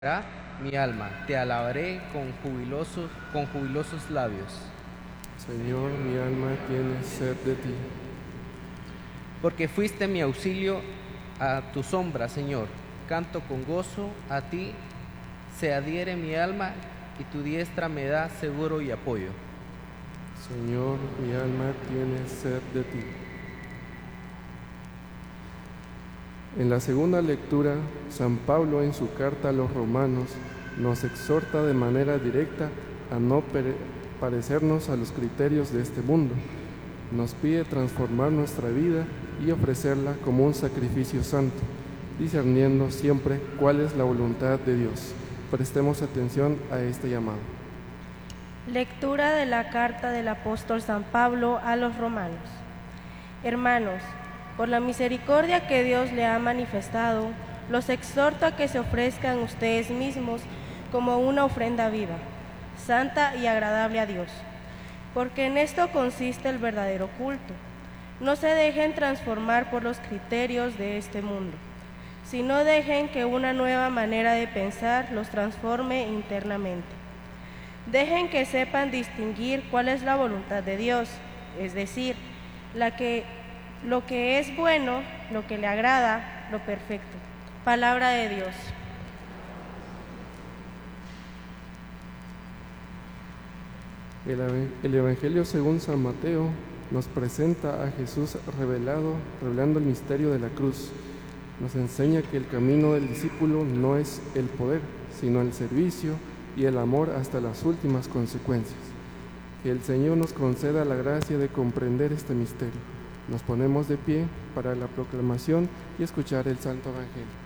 Mi alma, te alabaré con jubilosos labios. Señor, mi alma tiene sed de ti. Porque fuiste mi auxilio a tu sombra, Señor. Canto con gozo, a ti se adhiere mi alma y tu diestra me da seguro y apoyo. Señor, mi alma tiene sed de ti. En la segunda lectura, San Pablo en su carta a los romanos nos exhorta de manera directa a no parecernos a los criterios de este mundo. Nos pide transformar nuestra vida y ofrecerla como un sacrificio santo, discerniendo siempre cuál es la voluntad de Dios. Prestemos atención a este llamado. Lectura de la carta del apóstol San Pablo a los romanos. Hermanos, por la misericordia que Dios le ha manifestado, los exhorto a que se ofrezcan ustedes mismos como una ofrenda viva, santa y agradable a Dios, porque en esto consiste el verdadero culto. No se dejen transformar por los criterios de este mundo, sino dejen que una nueva manera de pensar los transforme internamente. Dejen que sepan distinguir cuál es la voluntad de Dios, es decir, lo que es bueno, lo que le agrada, lo perfecto. Palabra de Dios. El Evangelio según San Mateo nos presenta a Jesús revelando el misterio de la cruz. Nos enseña que el camino del discípulo no es el poder, sino el servicio y el amor hasta las últimas consecuencias. Que el Señor nos conceda la gracia de comprender este misterio. Nos ponemos de pie para la proclamación y escuchar el Santo Evangelio.